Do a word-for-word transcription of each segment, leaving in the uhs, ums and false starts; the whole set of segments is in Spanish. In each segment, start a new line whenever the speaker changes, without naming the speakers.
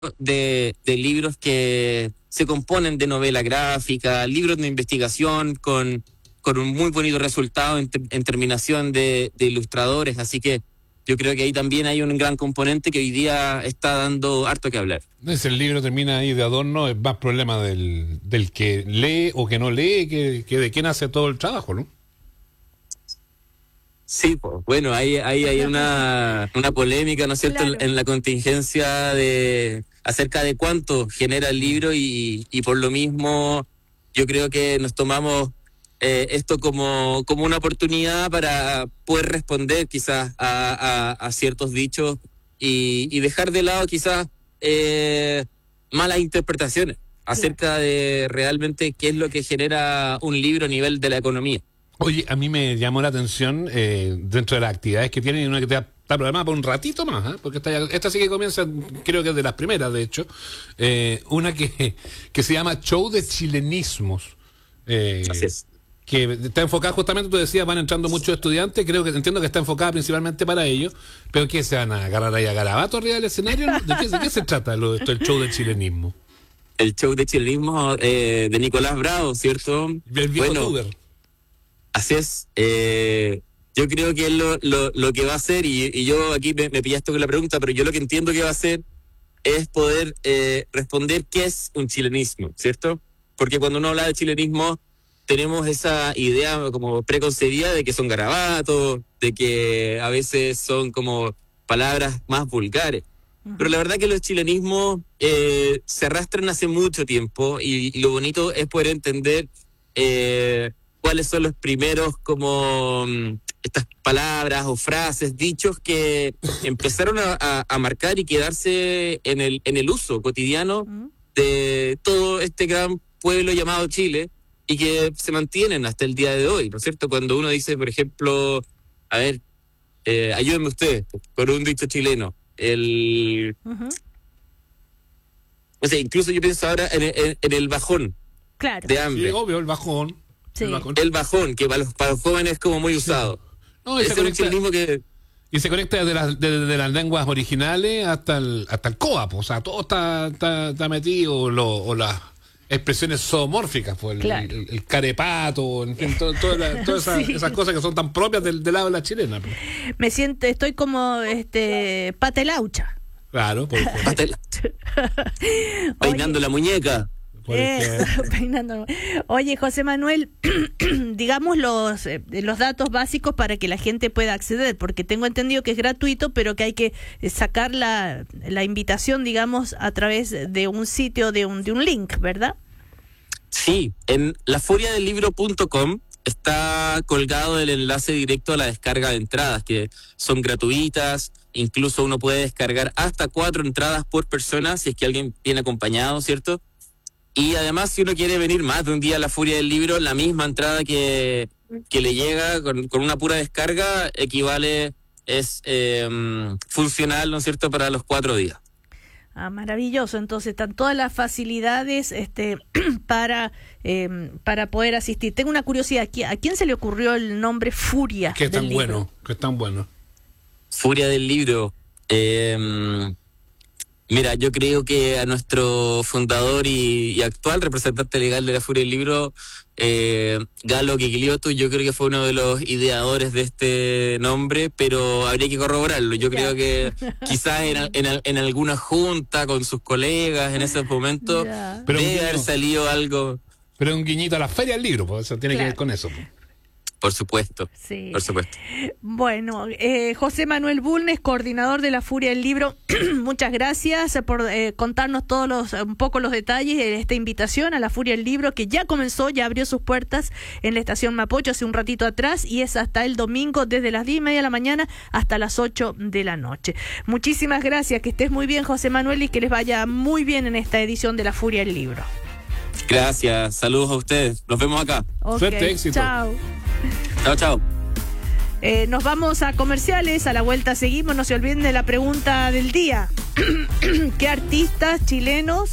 de, de libros que se componen de novela gráfica, libros de investigación con, con un muy bonito resultado en, te, en terminación de, de ilustradores, así que yo creo que ahí también hay un gran componente que hoy día está dando harto que hablar.
Si el libro termina ahí de adorno, es más problema del, del que lee o que no lee que, que de quien hace todo el trabajo, ¿no?
Sí, pues bueno, ahí, ahí hay una, una polémica, ¿no es cierto?, claro, en, en la contingencia de acerca de cuánto genera el libro y, y por lo mismo yo creo que nos tomamos eh, esto como, como una oportunidad para poder responder quizás a, a, a ciertos dichos y, y dejar de lado quizás eh, malas interpretaciones acerca de realmente qué es lo que genera un libro a nivel de la economía.
Oye, a mí me llamó la atención eh, dentro de las actividades que tienen, y una que te está programada por un ratito más, ¿eh? Porque esta, esta sí que comienza, creo que es de las primeras, de hecho, eh, una que, que se llama Show de Chilenismos. Eh,
Así es.
Que está enfocada justamente, tú decías, van entrando muchos estudiantes, creo que entiendo que está enfocada principalmente para ellos, pero ¿qué se van a agarrar ahí a garabato arriba del escenario? ¿De qué, de qué se trata lo, esto, el Show de Chilenismo?
El Show de Chilenismo eh, de Nicolás Bravo, ¿cierto?
El viejo
bueno,
tuber.
Así es. Eh, yo creo que él lo, lo, lo que va a hacer, y, y yo aquí me, me pillaste con la pregunta, pero yo lo que entiendo que va a hacer es poder eh, responder qué es un chilenismo, ¿cierto? Porque cuando uno habla de chilenismo, tenemos esa idea como preconcebida de que son garabatos, de que a veces son como palabras más vulgares. Uh-huh. Pero la verdad que los chilenismos eh, se arrastran hace mucho tiempo y, y lo bonito es poder entender eh, cuáles son los primeros como estas palabras o frases, dichos que empezaron a, a, a marcar y quedarse en el, en el uso cotidiano uh-huh. de todo este gran pueblo llamado Chile y que se mantienen hasta el día de hoy, ¿no es cierto? Cuando uno dice, por ejemplo, a ver, eh, ayúdenme ustedes con un dicho chileno, el... Uh-huh. O sea, incluso yo pienso ahora en, en, en el bajón
claro.
de hambre.
Sí, obvio, el bajón.
Sí.
El bajón.
El bajón, que para los, para los jóvenes es como muy usado.
Sí. No, y, se conecta,
que...
y se conecta desde las, desde, desde las lenguas originales hasta el, hasta el coap, o sea, todo está, está, está metido, lo, o las expresiones zoomórficas, pues, el, claro. el, el carepato, en fin, todo, todo la, todas esas, sí. esas cosas que son tan propias del, del lado de la chilena. Pues.
Me siento, estoy como este patelaucha.
Claro, por
peinando la muñeca.
Eso, peinando. Oye, José Manuel, digamos los eh, los datos básicos para que la gente pueda acceder, porque tengo entendido que es gratuito, pero que hay que sacar la, la invitación, digamos, a través de un sitio, de un de un link, ¿verdad?
Sí, en la furia del libro punto com está colgado el enlace directo a la descarga de entradas, que son gratuitas. Incluso uno puede descargar hasta cuatro entradas por persona, si es que alguien viene acompañado, ¿cierto? Y además, si uno quiere venir más de un día a la Furia del Libro, la misma entrada que, que le llega con, con una pura descarga equivale, es eh, funcional, ¿no es cierto?, para los cuatro días.
Ah, maravilloso. Entonces están todas las facilidades este para eh, para poder asistir. Tengo una curiosidad. ¿A quién se le ocurrió el nombre Furia?
Que es tan
del
bueno,
libro?
que es tan bueno.
Furia del Libro. Eh, Mira, yo creo que a nuestro fundador y, y actual representante legal de la Furia del Libro, eh, Galo Quiquilioto, yo creo que fue uno de los ideadores de este nombre, pero habría que corroborarlo. Yo creo que quizás en, en, en alguna junta con sus colegas en ese momento
pero
debe haber salido algo.
Pero un guiñito a la Feria del Libro, pues eso tiene claro. que ver con eso. Pues.
Por supuesto,
sí.
por supuesto.
Bueno, eh, José Manuel Bulnes, coordinador de la Furia del Libro, muchas gracias por eh, contarnos todos los, un poco los detalles de esta invitación a la Furia del Libro, que ya comenzó, ya abrió sus puertas en la estación Mapocho hace un ratito atrás, y es hasta el domingo desde las diez y media de la mañana hasta las ocho de la noche. Muchísimas gracias, que estés muy bien, José Manuel, y que les vaya muy bien en esta edición de la Furia del Libro.
Gracias, saludos a ustedes, nos vemos acá.
Okay,
suerte, éxito.
Chao.
Chao, chao.
Eh, nos vamos a comerciales, a la vuelta seguimos, no se olviden de la pregunta del día. ¿Qué artistas chilenos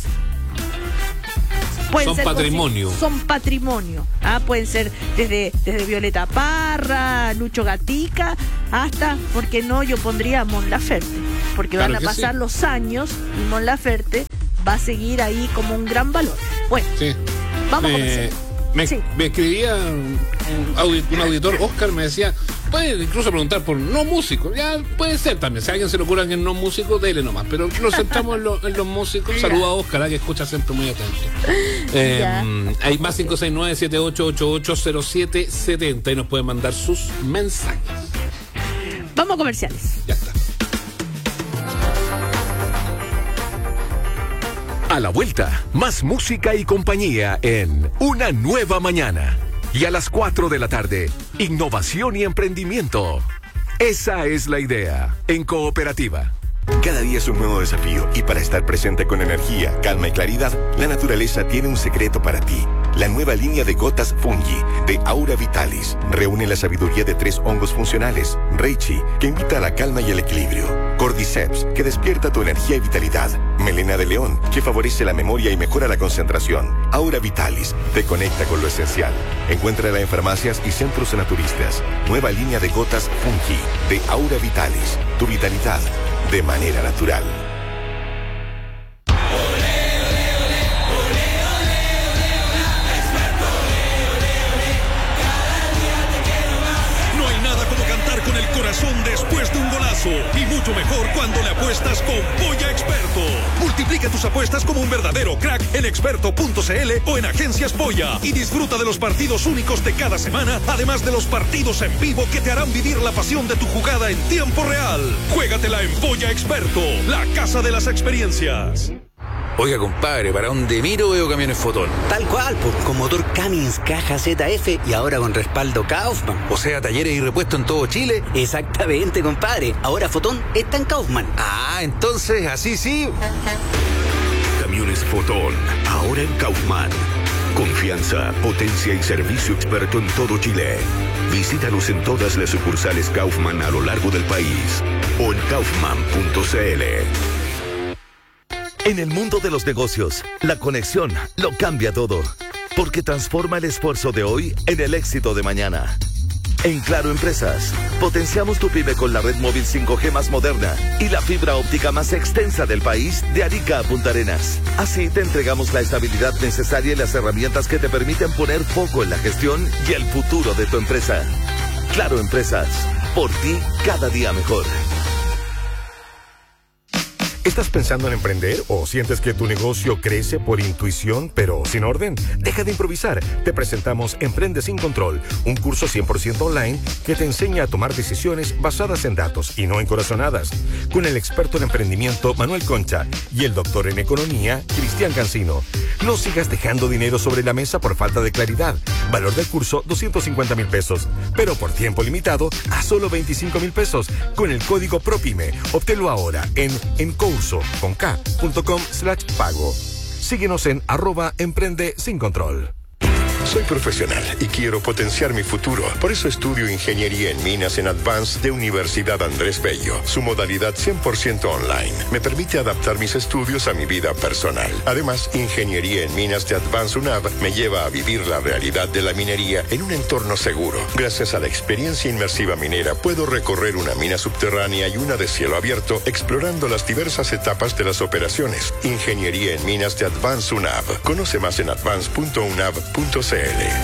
pueden
son
ser
patrimonio?
Son patrimonio. Ah, pueden ser desde, desde Violeta Parra, Lucho Gatica, hasta, ¿por qué no? Yo pondría a Mon Laferte. porque
Claro
van a
que
pasar
sí.
los años y Mon Laferte va a seguir ahí como un gran valor. Bueno,
Sí.
vamos a
me,
comenzar.
me,
Sí.
me escribía un, audi- un auditor, Oscar, me decía, puede incluso preguntar por no músicos, ya puede ser también, si a alguien se le ocurre que no músico, dele nomás, pero nos centramos en, lo- en los músicos.
Ya.
Saluda a Oscar, ah, que escucha siempre muy atento. Eh,
Ya.
hay más cinco seis nueve, siete ocho ocho ocho, cero siete siete cero y nos pueden mandar sus mensajes.
Vamos a comerciales.
Ya está.
A la vuelta, más música y compañía en Una Nueva Mañana. Y a las cuatro de la tarde, innovación y emprendimiento. Esa es la idea en Cooperativa.
Cada día es un nuevo desafío y para estar presente con energía, calma y claridad, la naturaleza tiene un secreto para ti. La nueva línea de gotas Fungi de Aura Vitalis reúne la sabiduría de tres hongos funcionales. Reishi, que invita a la calma y el equilibrio. Cordyceps, que despierta tu energía y vitalidad. Melena de león, que favorece la memoria y mejora la concentración. Aura Vitalis, te conecta con lo esencial. Encuéntrala en farmacias y centros naturistas. Nueva línea de gotas Fungi de Aura Vitalis. Tu vitalidad de manera natural.
No hay nada como cantar con el corazón después de un golazo. Y mucho mejor cuando le apuestas con Polla Experto. Multiplica tus apuestas como un verdadero crack en experto punto c l o en Agencias Polla. Y disfruta de los partidos únicos de cada semana, además de los partidos en vivo que te harán vivir la pasión de tu jugada en tiempo real. Juégatela en Polla Experto, la casa de las experiencias.
Oiga, compadre, para donde miro veo camiones Fotón.
Tal cual, pues, con motor Cummins, caja Z F y ahora con respaldo Kaufman.
O sea, talleres y repuestos en todo Chile.
Exactamente, compadre. Ahora Fotón está en Kaufman.
Ah, entonces, así sí.
Camiones Fotón, ahora en Kaufman. Confianza, potencia y servicio experto en todo Chile. Visítanos en todas las sucursales Kaufman a lo largo del país o en kaufman punto c l.
En el mundo de los negocios, la conexión lo cambia todo, porque transforma el esfuerzo de hoy en el éxito de mañana. En Claro Empresas, potenciamos tu pyme con la red móvil cinco G más moderna y la fibra óptica más extensa del país de Arica a Punta Arenas. Así te entregamos la estabilidad necesaria y las herramientas que te permiten poner foco en la gestión y el futuro de tu empresa. Claro Empresas, por ti cada día mejor.
¿Estás pensando en emprender o sientes que tu negocio crece por intuición pero sin orden? Deja de improvisar. Te presentamos Emprende sin Control, un curso cien por ciento online que te enseña a tomar decisiones basadas en datos y no en corazonadas. Con el experto en emprendimiento Manuel Concha y el doctor en economía Cristian Cancino. No sigas dejando dinero sobre la mesa por falta de claridad. Valor del curso doscientos cincuenta mil pesos, pero por tiempo limitado a solo veinticinco mil pesos con el código PROPYME. Obténlo ahora en encurso con k punto com slash pago. Síguenos en arroba emprende sin control.
Soy profesional y quiero potenciar mi futuro. Por eso estudio Ingeniería en Minas en Advance de Universidad Andrés Bello. Su modalidad cien por ciento online me permite adaptar mis estudios a mi vida personal. Además, Ingeniería en Minas de Advance UNAV me lleva a vivir la realidad de la minería en un entorno seguro. Gracias a la experiencia inmersiva minera, puedo recorrer una mina subterránea y una de cielo abierto, explorando las diversas etapas de las operaciones. Ingeniería en Minas de Advance UNAV. Conoce más en advance punto unav punto c l.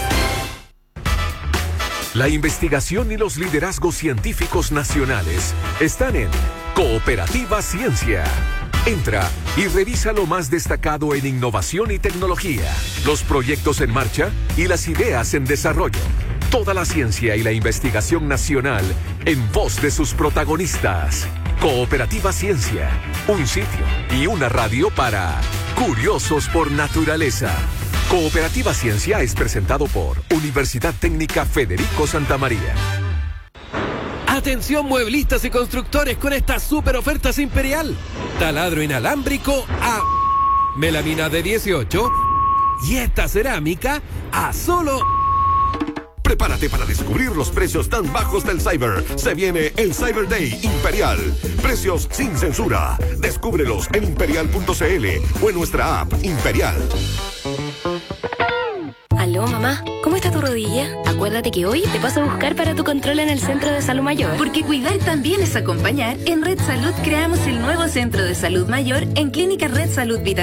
La investigación y los liderazgos científicos nacionales están en Cooperativa Ciencia. Entra y revisa lo más destacado en innovación y tecnología, los proyectos en marcha y las ideas en desarrollo. Toda la ciencia y la investigación nacional en voz de sus protagonistas. Cooperativa Ciencia, un sitio y una radio para curiosos por naturaleza. Cooperativa Ciencia es presentado por Universidad Técnica Federico Santa María.
Atención mueblistas y constructores con estas super ofertas Imperial. Taladro inalámbrico a melamina de dieciocho y esta cerámica a solo...
Prepárate para descubrir los precios tan bajos del Cyber. Se viene el Cyber Day Imperial. Precios sin censura. Descúbrelos en imperial punto c l o en nuestra app Imperial.
Al Aló, mamá, ¿cómo está tu rodilla? Acuérdate que hoy te paso a buscar para tu control en el Centro de Salud Mayor.
Porque cuidar también es acompañar. En Red Salud creamos el nuevo Centro de Salud Mayor en Clínica Red Salud Vital